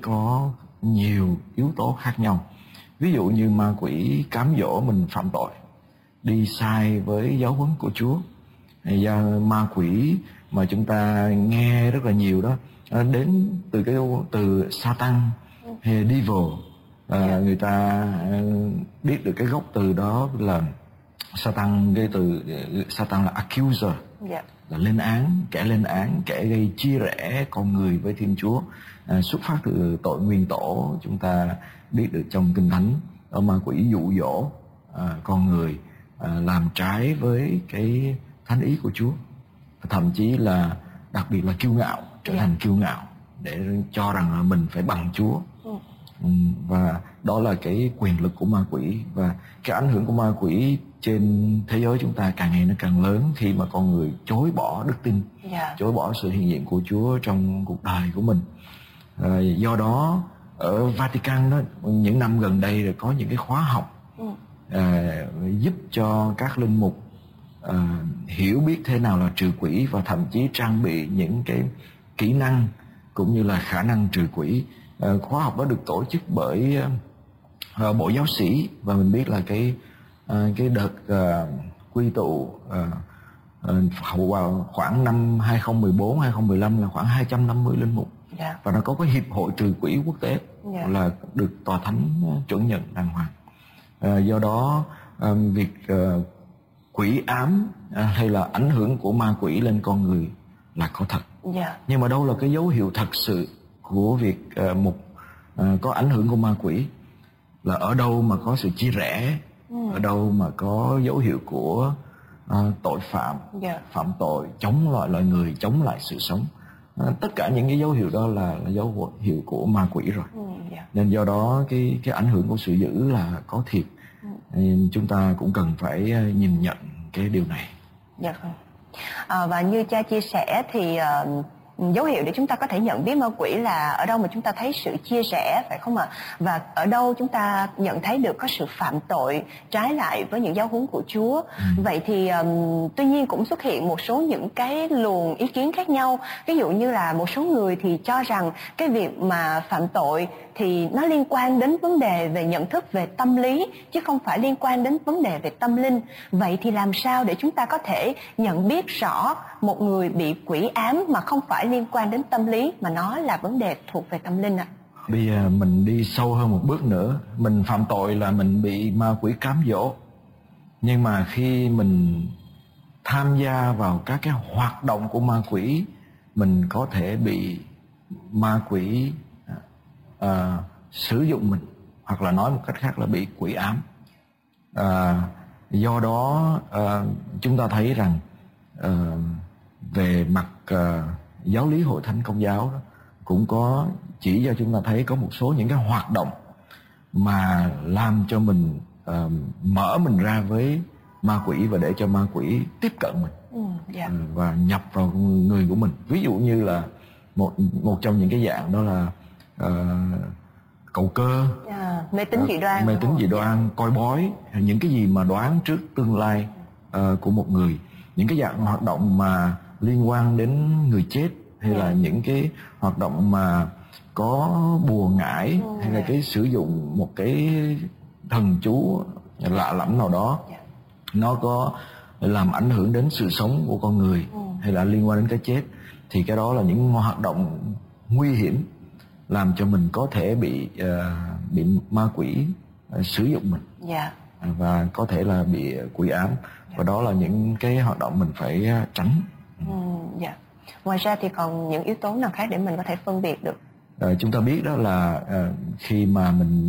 Có nhiều yếu tố khác nhau. Ví dụ như ma quỷ cám dỗ mình phạm tội, đi sai với giáo huấn của Chúa. Ma quỷ mà chúng ta nghe rất là nhiều đó, đến từ cái từ Satan hay devil. Người ta biết được cái gốc từ đó là Satan, cái từ Satan là accuser, là lên án, kẻ gây chia rẽ con người với Thiên Chúa, xuất phát từ tội nguyên tổ. Chúng ta biết được trong Kinh Thánh, ma quỷ dụ dỗ con người làm trái với cái thánh ý của Chúa, thậm chí là đặc biệt là kiêu ngạo, trở thành kiêu ngạo để cho rằng là mình phải bằng Chúa. Và đó là cái quyền lực của ma quỷ, và cái ảnh hưởng của ma quỷ trên thế giới chúng ta càng ngày nó càng lớn khi mà con người chối bỏ đức tin, chối bỏ sự hiện diện của Chúa trong cuộc đời của mình. Do đó ở Vatican đó, những năm gần đây rồi có những cái khóa học giúp cho các linh mục hiểu biết thế nào là trừ quỷ, và thậm chí trang bị những cái kỹ năng cũng như là khả năng trừ quỷ. Khóa học đó được tổ chức bởi Bộ Giáo sĩ, và mình biết là cái đợt quy tụ vào khoảng năm 2014, 2015 là khoảng 250 linh mục. Và nó có cái hiệp hội trừ quỷ quốc tế là được tòa thánh chuẩn nhận đàng hoàng. Do đó việc quỷ ám hay là ảnh hưởng của ma quỷ lên con người là có thật. Nhưng mà đâu là cái dấu hiệu thật sự của việc có ảnh hưởng của ma quỷ? Là ở đâu mà có sự chia rẽ, ở đâu mà có dấu hiệu của tội phạm, phạm tội, chống lại loài người, chống lại sự sống. Tất cả những cái dấu hiệu đó là dấu hiệu của ma quỷ rồi. Nên do đó cái ảnh hưởng của sự dữ là có thiệt. Chúng ta cũng cần phải nhìn nhận cái điều này. Và như cha chia sẻ thì dấu hiệu để chúng ta có thể nhận biết ma quỷ là ở đâu mà chúng ta thấy sự chia rẽ, phải không ạ? Và ở đâu chúng ta nhận thấy được có sự phạm tội trái lại với những giáo huấn của Chúa. Vậy thì tuy nhiên cũng xuất hiện một số những cái luồng ý kiến khác nhau. Ví dụ như là một số người thì cho rằng cái việc mà phạm tội thì nó liên quan đến vấn đề về nhận thức, về tâm lý, chứ không phải liên quan đến vấn đề về tâm linh. Vậy thì làm sao để chúng ta có thể nhận biết rõ một người bị quỷ ám mà không phải liên quan đến tâm lý, mà nó là vấn đề thuộc về tâm linh ạ? Bây giờ mình đi sâu hơn một bước nữa. Mình phạm tội là mình bị ma quỷ cám dỗ. Nhưng mà khi mình tham gia vào các cái hoạt động của ma quỷ, mình có thể bị ma quỷ sử dụng mình, hoặc là nói một cách khác là bị quỷ ám. Do đó chúng ta thấy rằng về mặt giáo lý Hội Thánh Công giáo đó, cũng có chỉ cho chúng ta thấy có một số những cái hoạt động mà làm cho mình mở mình ra với ma quỷ, và để cho ma quỷ tiếp cận mình và nhập vào người của mình. Ví dụ như là một trong những cái dạng đó là cầu cơ, mê tín dị đoan, coi bói, những cái gì mà đoán trước tương lai của một người, những cái dạng hoạt động mà liên quan đến người chết, hay là những cái hoạt động mà có bùa ngải, hay là cái sử dụng một cái thần chú lạ lẫm nào đó, nó có làm ảnh hưởng đến sự sống của con người, hay là liên quan đến cái chết, thì cái đó là những hoạt động nguy hiểm làm cho mình có thể bị ma quỷ sử dụng mình, và có thể là bị quỷ ám. Và đó là những cái hoạt động mình phải tránh. Ngoài ra thì còn những yếu tố nào khác để mình có thể phân biệt được? Chúng ta biết đó là khi mà mình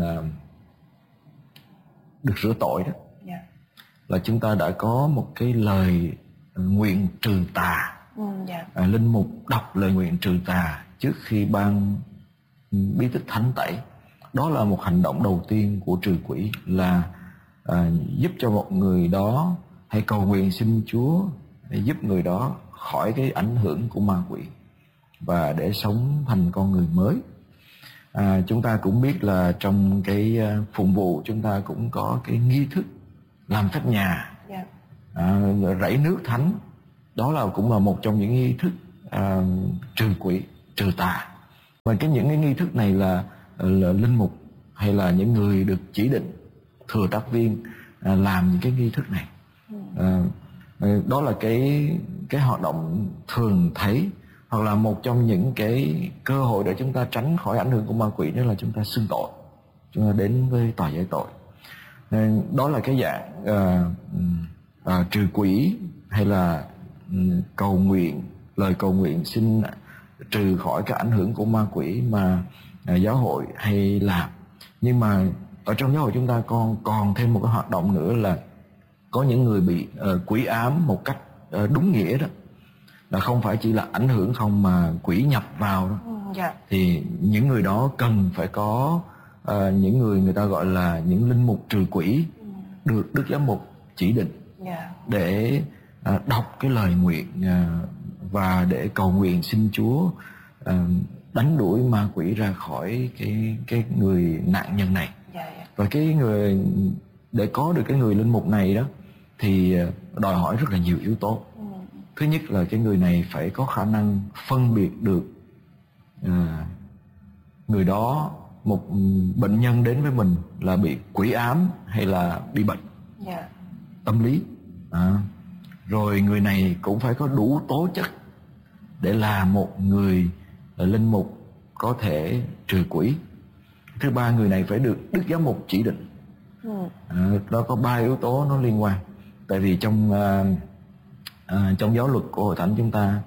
được rửa tội đó, là chúng ta đã có một cái lời nguyện trừ tà. Linh mục đọc lời nguyện trừ tà trước khi ban bí tích thánh tẩy. Đó là một hành động đầu tiên của trừ quỷ, là giúp cho một người đó, hay cầu nguyện xin Chúa để giúp người đó khỏi cái ảnh hưởng của ma quỷ và để sống thành con người mới. Chúng ta cũng biết là trong cái phụng vụ chúng ta cũng có cái nghi thức làm phép nhà, rảy nước thánh. Đó là cũng là một trong những nghi thức trừ quỷ, trừ tà. Và những cái nghi thức này là linh mục hay là những người được chỉ định thừa tác viên làm những cái nghi thức này. Đó là cái hoạt động thường thấy, hoặc là một trong những cái cơ hội để chúng ta tránh khỏi ảnh hưởng của ma quỷ, đó là chúng ta xưng tội, chúng ta đến với tòa giải tội. Đó là cái dạng trừ quỷ hay là cầu nguyện, lời cầu nguyện xin trừ khỏi cái ảnh hưởng của ma quỷ mà giáo hội hay làm. Nhưng mà ở trong giáo hội chúng ta còn thêm một cái hoạt động nữa là có những người bị quỷ ám một cách đúng nghĩa đó, là không phải chỉ là ảnh hưởng không mà quỷ nhập vào đó. Thì những người đó cần phải có những người ta gọi là những linh mục trừ quỷ được Đức Giám mục chỉ định để đọc cái lời nguyện và để cầu nguyện xin Chúa đánh đuổi ma quỷ ra khỏi cái người nạn nhân này. Và cái người để có được cái người linh mục này đó thì đòi hỏi rất là nhiều yếu tố. Thứ nhất là cái người này phải có khả năng phân biệt được người đó, một bệnh nhân đến với mình là bị quỷ ám hay là bị bệnh tâm lý. Rồi người này cũng phải có đủ tố chất để là một người linh mục có thể trừ quỷ. Thứ ba, người này phải được Đức Giám mục chỉ định. Đó có 3 yếu tố nó liên quan. Tại vì trong giáo luật của Hội Thánh chúng ta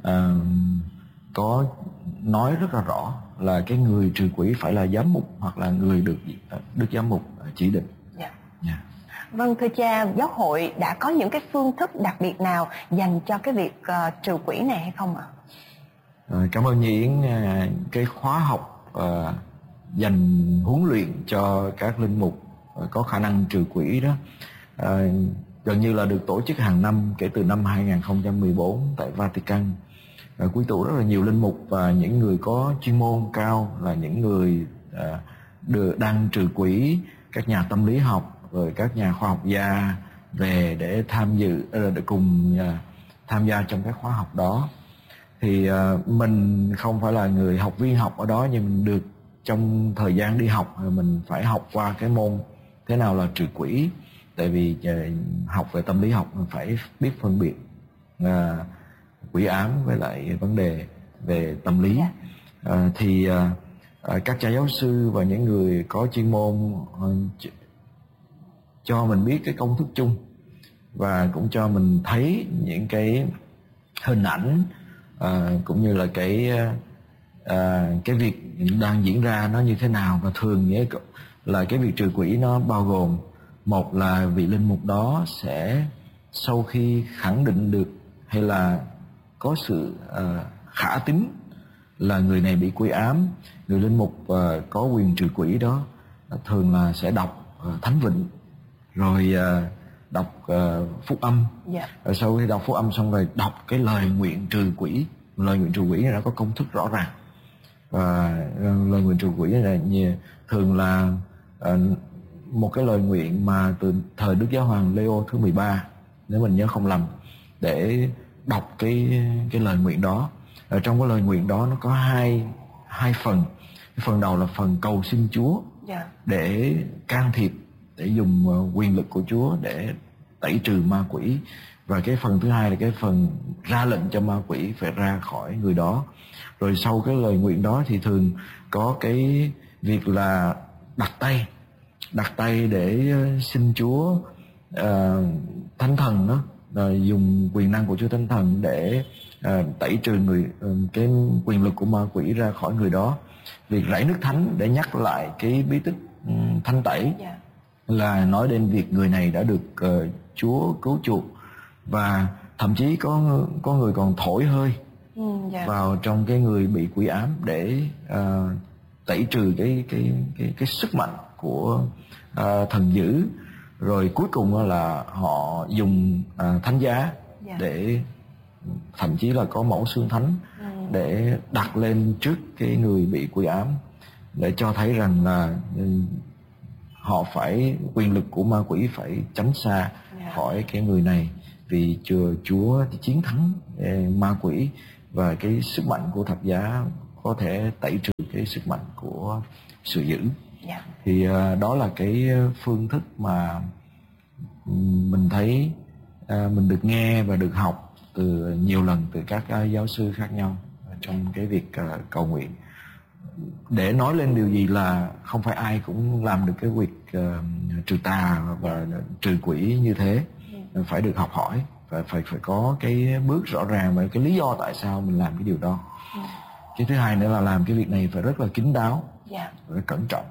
có nói rất là rõ là cái người trừ quỷ phải là giám mục hoặc là người được Đức Giám mục chỉ định. Vâng, thưa cha, giáo hội đã có những cái phương thức đặc biệt nào dành cho cái việc trừ quỷ này hay không ạ? Cảm ơn Nhi Yến. Cái khóa học dành huấn luyện cho các linh mục có khả năng trừ quỷ đó gần như là được tổ chức hàng năm kể từ năm 2014 tại Vatican. Quy tụ rất là nhiều linh mục và những người có chuyên môn cao, là những người đang trừ quỷ, các nhà tâm lý học, rồi các nhà khoa học gia về để tham dự, để cùng tham gia trong các khóa học đó. Thì mình không phải là người học viên học ở đó, nhưng mình được trong thời gian đi học mình phải học qua cái môn thế nào là trừ quỷ. Tại vì học về tâm lý học mình phải biết phân biệt quỷ ám với lại vấn đề về tâm lý. Thì các cha giáo sư và những người có chuyên môn cho mình biết cái công thức chung, và cũng cho mình thấy những cái hình ảnh cũng như là cái việc đang diễn ra nó như thế nào. Và thường nghĩa là cái việc trừ quỷ nó bao gồm, một là vị linh mục đó sẽ sau khi khẳng định được hay là có sự khả tín là người này bị quỷ ám, người linh mục có quyền trừ quỷ đó thường là sẽ đọc thánh vịnh, rồi đọc phúc âm. Rồi sau khi đọc phúc âm xong rồi đọc cái lời nguyện trừ quỷ. Lời nguyện trừ quỷ này nó có công thức rõ ràng. Và lời nguyện trừ quỷ này thường là một cái lời nguyện mà từ thời Đức Giáo hoàng Leo thứ 13, nếu mình nhớ không lầm, để đọc cái lời nguyện đó. Ở trong cái lời nguyện đó nó có hai phần. Cái phần đầu là phần cầu xin Chúa để can thiệp, để dùng quyền lực của Chúa để tẩy trừ ma quỷ. Và cái phần thứ hai là cái phần ra lệnh cho ma quỷ phải ra khỏi người đó. Rồi sau cái lời nguyện đó thì thường có cái việc là đặt tay để xin Chúa Thánh Thần đó, dùng quyền năng của Chúa Thánh Thần để tẩy trừ cái quyền lực của ma quỷ ra khỏi người đó. Việc rải nước thánh để nhắc lại cái bí tích thánh tẩy là nói đến việc người này đã được Chúa cứu chuộc. Và thậm chí có người còn thổi hơi vào trong cái người bị quỷ ám để tẩy trừ cái sức mạnh của thần dữ. Rồi cuối cùng là họ dùng thánh giá để thậm chí là có mẫu xương thánh để đặt lên trước cái người bị quỷ ám, để cho thấy rằng là họ phải, quyền lực của ma quỷ phải tránh xa khỏi cái người này, vì Chúa chiến thắng ma quỷ và cái sức mạnh của thập giá có thể tẩy trừ cái sức mạnh của sự dữ. Yeah. Thì đó là cái phương thức mà mình thấy mình được nghe và được học từ nhiều lần từ các giáo sư khác nhau trong cái việc cầu nguyện. Để nói lên điều gì là không phải ai cũng làm được cái việc trừ tà và trừ quỷ như thế, phải được học hỏi, phải có cái bước rõ ràng và cái lý do tại sao mình làm cái điều đó. Cái thứ hai nữa là làm cái việc này phải rất là kín đáo, phải cẩn trọng,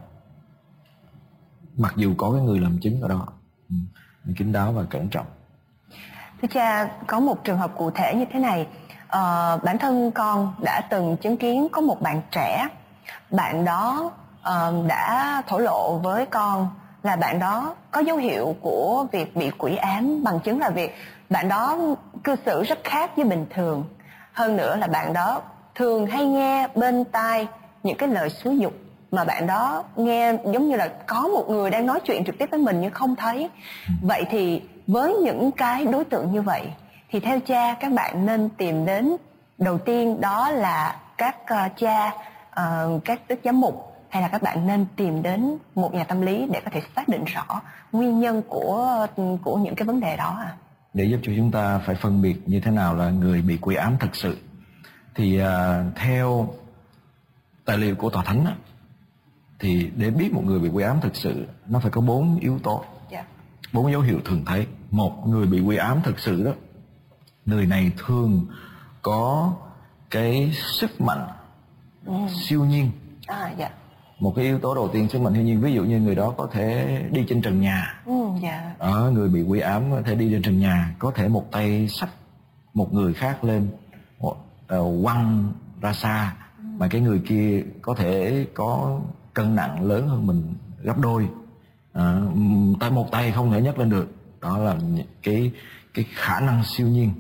mặc dù có cái người làm chứng ở đó. Kín đáo và cẩn trọng. Thưa cha, có một trường hợp cụ thể như thế này. Bản thân con đã từng chứng kiến có một bạn trẻ, bạn đó đã thổ lộ với con là bạn đó có dấu hiệu của việc bị quỷ ám, bằng chứng là việc bạn đó cư xử rất khác với bình thường. Hơn nữa là bạn đó thường hay nghe bên tai những cái lời xúi giục mà bạn đó nghe giống như là có một người đang nói chuyện trực tiếp với mình nhưng không thấy. Vậy thì với những cái đối tượng như vậy thì theo cha các bạn nên tìm đến đầu tiên đó là các cha, các đức giám mục, hay là các bạn nên tìm đến một nhà tâm lý để có thể xác định rõ nguyên nhân của những cái vấn đề đó Để giúp cho chúng ta phải phân biệt như thế nào là người bị quỷ ám thực sự, thì theo tài liệu của Tòa Thánh thì để biết một người bị quỷ ám thực sự nó phải có 4 yếu tố, 4 dấu hiệu thường thấy. Một, người bị quỷ ám thực sự đó, người này thường có cái sức mạnh siêu nhiên. Một cái yếu tố đầu tiên, sức mạnh siêu nhiên. Ví dụ như người đó có thể đi trên trần nhà. Người bị quỷ ám có thể đi trên trần nhà, có thể một tay xách một người khác lên, quăng ra xa, mà cái người kia có thể có cân nặng lớn hơn mình gấp đôi, một tay không thể nhấc lên được. Đó là cái khả năng siêu nhiên.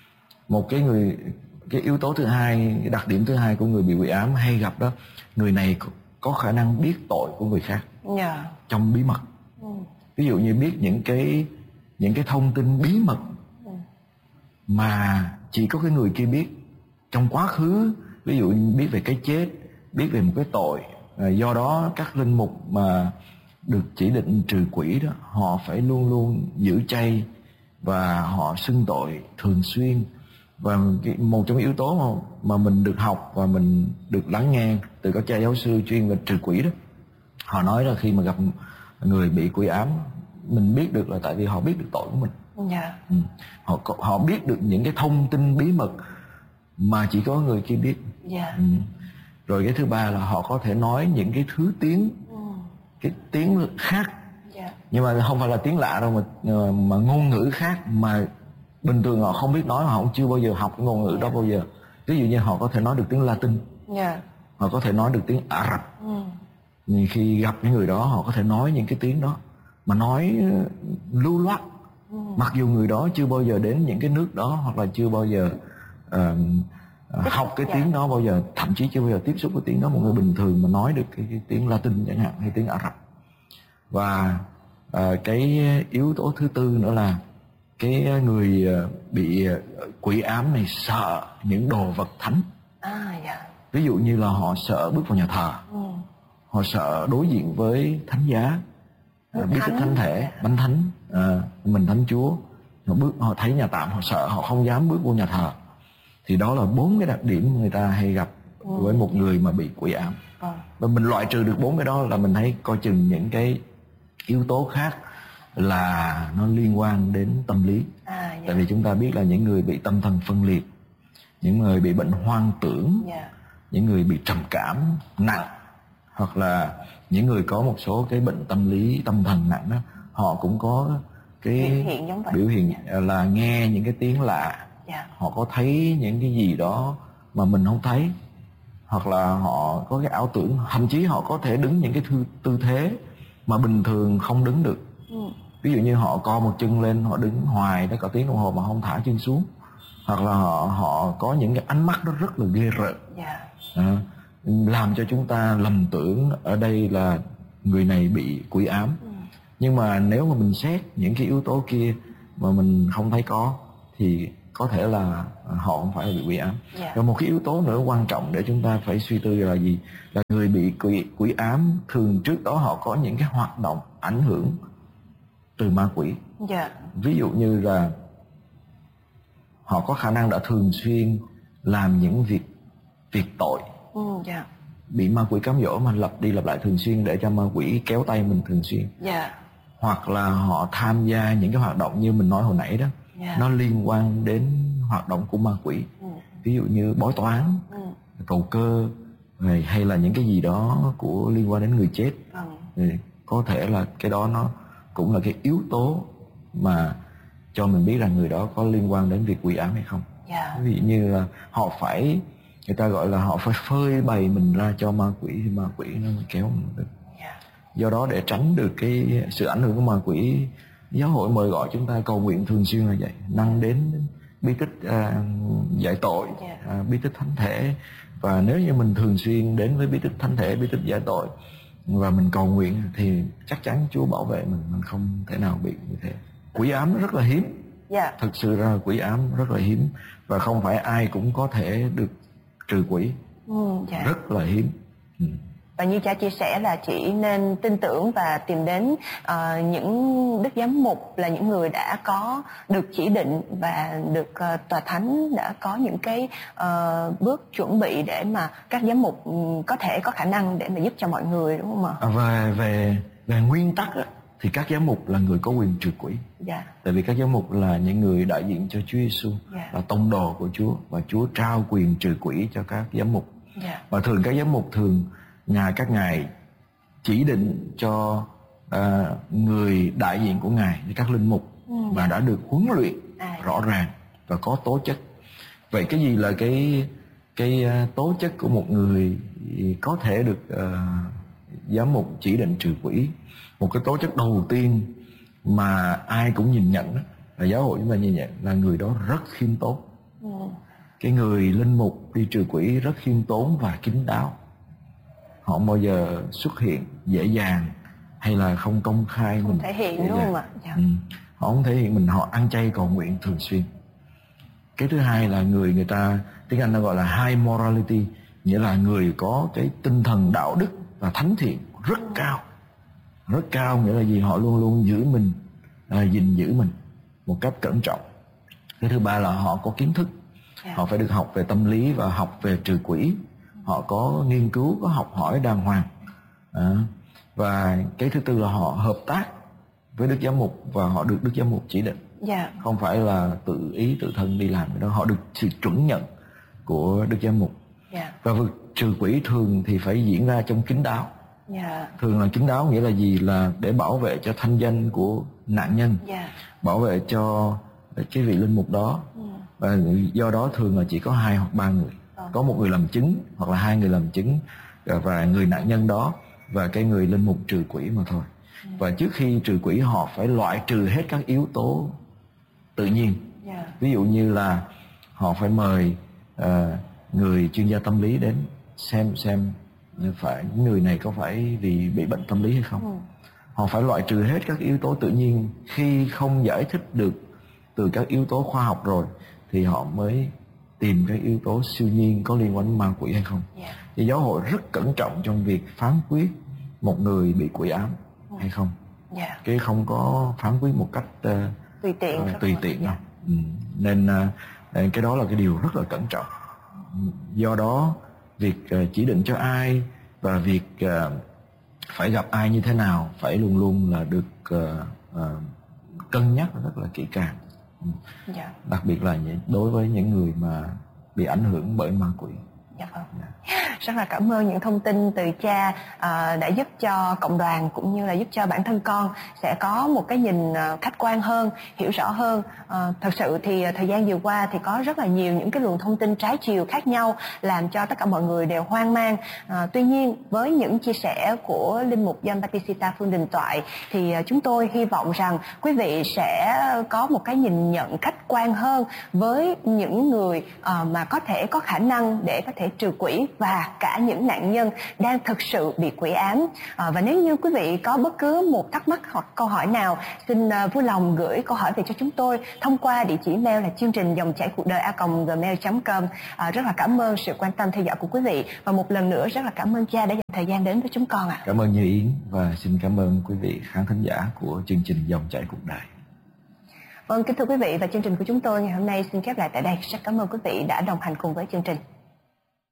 Cái yếu tố thứ hai, cái đặc điểm thứ hai của người bị quỷ ám hay gặp đó, người này có khả năng biết tội của người khác trong bí mật. Ví dụ như biết những cái thông tin bí mật mà chỉ có cái người kia biết trong quá khứ. Ví dụ như biết về cái chết, biết về một cái tội. Do đó các linh mục mà được chỉ định trừ quỷ đó, họ phải luôn luôn giữ chay và họ xưng tội thường xuyên. Và một trong những yếu tố mà mình được học và mình được lắng nghe từ các cha giáo sư chuyên về trừ quỷ đó, họ nói là khi mà gặp người bị quỷ ám, mình biết được là tại vì họ biết được tội của mình. Họ biết được những cái thông tin bí mật mà chỉ có người kia biết. Rồi cái thứ ba là họ có thể nói những cái thứ tiếng, cái tiếng khác, nhưng mà không phải là tiếng lạ đâu, mà ngôn ngữ khác mà bình thường họ không biết nói, họ cũng chưa bao giờ học cái ngôn ngữ đó bao giờ. Ví dụ như họ có thể nói được tiếng Latin, họ có thể nói được tiếng Ả Rập. Khi gặp những người đó, họ có thể nói những cái tiếng đó mà nói lưu loát, mặc dù người đó chưa bao giờ đến những cái nước đó, hoặc là chưa bao giờ học cái tiếng đó bao giờ, thậm chí chưa bao giờ tiếp xúc với tiếng đó. Một người bình thường mà nói được cái tiếng Latin chẳng hạn, hay tiếng Ả Rập. Và cái yếu tố thứ tư nữa là cái người bị quỷ ám này sợ những đồ vật thánh. Ví dụ như là họ sợ bước vào nhà thờ, họ sợ đối diện với thánh giá, biết cái thánh thể, bánh thánh, mình thánh Chúa. Họ thấy nhà tạm, họ sợ, họ không dám bước vô nhà thờ. Thì đó là 4 cái đặc điểm người ta hay gặp với một người mà bị quỷ ám. Và mình loại trừ được 4 cái đó là mình thấy coi chừng những cái yếu tố khác là nó liên quan đến tâm lý. Tại vì chúng ta biết là những người bị tâm thần phân liệt, những người bị bệnh hoang tưởng, những người bị trầm cảm nặng, hoặc là những người có một số cái bệnh tâm lý, tâm thần nặng đó, họ cũng có cái biểu hiện là nghe những cái tiếng lạ. Họ có thấy những cái gì đó mà mình không thấy, hoặc là họ có cái ảo tưởng, thậm chí họ có thể đứng những cái tư thế mà bình thường không đứng được. Ví dụ như họ co một chân lên, họ đứng hoài tới cả tiếng đồng hồ mà không thả chân xuống, hoặc là họ có những cái ánh mắt đó rất là ghê rợn, làm cho chúng ta lầm tưởng ở đây là người này bị quỷ ám. Nhưng mà nếu mà mình xét những cái yếu tố kia mà mình không thấy có, thì có thể là họ không phải là bị quỷ ám. Và một cái yếu tố nữa quan trọng để chúng ta phải suy tư là gì? Là người bị quỷ ám thường trước đó họ có những cái hoạt động ảnh hưởng từ ma quỷ. Ví dụ như là họ có khả năng đã thường xuyên làm những việc tội. Bị ma quỷ cám dỗ mà lặp đi lặp lại thường xuyên để cho ma quỷ kéo tay mình thường xuyên. Hoặc là họ tham gia những cái hoạt động như mình nói hồi nãy đó, nó liên quan đến hoạt động của ma quỷ. Ví dụ như bói toán, cầu cơ, hay là những cái gì đó của liên quan đến người chết. Thì có thể là cái đó nó cũng là cái yếu tố mà cho mình biết rằng người đó có liên quan đến việc quỷ ám hay không. Ví dụ như là người ta gọi là họ phải phơi bày mình ra cho ma quỷ thì ma quỷ nó mới kéo mình được. Do đó để tránh được cái sự ảnh hưởng của ma quỷ, giáo hội mời gọi chúng ta cầu nguyện thường xuyên là vậy, năng đến bí tích giải tội, bí tích thánh thể. Và nếu như mình thường xuyên đến với bí tích thánh thể, bí tích giải tội và mình cầu nguyện thì chắc chắn Chúa bảo vệ mình không thể nào bị như thế. Quỷ ám nó rất là hiếm. Thực sự ra quỷ ám rất là hiếm và không phải ai cũng có thể được trừ quỷ. Rất là hiếm. Và như cha chia sẻ là chỉ nên tin tưởng và tìm đến những đức giám mục là những người đã có được chỉ định và được tòa thánh đã có những cái bước chuẩn bị để mà các giám mục có thể có khả năng để mà giúp cho mọi người, đúng không ạ? Về nguyên tắc á, thì các giám mục là người có quyền trừ quỷ. Tại vì các giám mục là những người đại diện cho Chúa Giêsu, là tông đồ của Chúa, và Chúa trao quyền trừ quỷ cho các giám mục. Và thường các giám mục các ngài chỉ định cho người đại diện của ngài, các linh mục mà đã được huấn luyện rõ ràng và có tố chất. Vậy cái gì là cái tố chất của một người có thể được giám mục chỉ định trừ quỷ? Một cái tố chất đầu tiên mà ai cũng nhìn nhận đó, là giáo hội chúng ta nhìn nhận là người đó rất khiêm tốn. Cái người linh mục đi trừ quỷ rất khiêm tốn và kín đáo. Họ không bao giờ xuất hiện dễ dàng hay là không công khai không mình thể hiện, đúng không ạ? Họ không thể hiện mình, họ ăn chay cầu nguyện thường xuyên. Cái thứ hai là người ta tiếng Anh nó gọi là high morality, nghĩa là người có cái tinh thần đạo đức và thánh thiện rất cao. Rất cao nghĩa là gì? Họ luôn luôn giữ mình, gìn giữ mình một cách cẩn trọng. Cái thứ ba là họ có kiến thức. Họ phải được học về tâm lý và học về trừ quỷ. Họ có nghiên cứu, có học hỏi đàng hoàng. Và cái thứ tư là họ hợp tác với đức giám mục và họ được đức giám mục chỉ định. Không phải là tự ý tự thân đi làm cái đó, họ được sự chuẩn nhận của đức giám mục. Và việc trừ quỷ thường thì phải diễn ra trong kín đáo. Thường là kín đáo nghĩa là gì? Là để bảo vệ cho thanh danh của nạn nhân, bảo vệ cho cái vị linh mục đó. Và do đó thường là chỉ có 2 hoặc 3 người, có một người làm chứng hoặc là 2 người làm chứng, và người nạn nhân đó và cái người linh mục trừ quỷ mà thôi. Và trước khi trừ quỷ họ phải loại trừ hết các yếu tố tự nhiên. Ví dụ như là họ phải mời người chuyên gia tâm lý đến xem phải người này có phải vì bị bệnh tâm lý hay không. Họ phải loại trừ hết các yếu tố tự nhiên. Khi không giải thích được từ các yếu tố khoa học rồi thì họ mới tìm cái yếu tố siêu nhiên có liên quan đến ma quỷ hay không. Thì giáo hội rất cẩn trọng trong việc phán quyết một người bị quỷ ám hay không. Cái không có phán quyết một cách tùy tiện đâu. Nên cái đó là cái điều rất là cẩn trọng. Do đó việc chỉ định cho ai và việc phải gặp ai như thế nào phải luôn luôn là được cân nhắc rất là kỹ càng. Đặc biệt là đối với những người mà bị ảnh hưởng bởi ma quỷ. Rất là cảm ơn những thông tin từ cha đã giúp cho cộng đoàn cũng như là giúp cho bản thân con sẽ có một cái nhìn khách quan hơn, hiểu rõ hơn. Thật sự thì thời gian vừa qua thì có rất là nhiều những cái luồng thông tin trái chiều khác nhau làm cho tất cả mọi người đều hoang mang. Tuy nhiên với những chia sẻ của linh mục John Battista Phương Đình Toại thì chúng tôi hy vọng rằng quý vị sẽ có một cái nhìn nhận khách quan hơn với những người mà có thể có khả năng để có thể trừ quỷ và cả những nạn nhân đang thực sự bị quỷ ám. Và nếu như quý vị có bất cứ một thắc mắc hoặc câu hỏi nào, xin vui lòng gửi câu hỏi về cho chúng tôi thông qua địa chỉ mail là chương trình dòng chảy cuộc đời @gmail.com. Rất là cảm ơn sự quan tâm theo dõi của quý vị, và một lần nữa rất là cảm ơn cha đã dành thời gian đến với chúng con ạ. Cảm ơn Như Yến và xin cảm ơn quý vị khán thính giả của chương trình Dòng chảy cuộc đời. Vâng, kính thưa quý vị, và chương trình của chúng tôi ngày hôm nay xin khép lại tại đây. Rất cảm ơn quý vị đã đồng hành cùng với chương trình.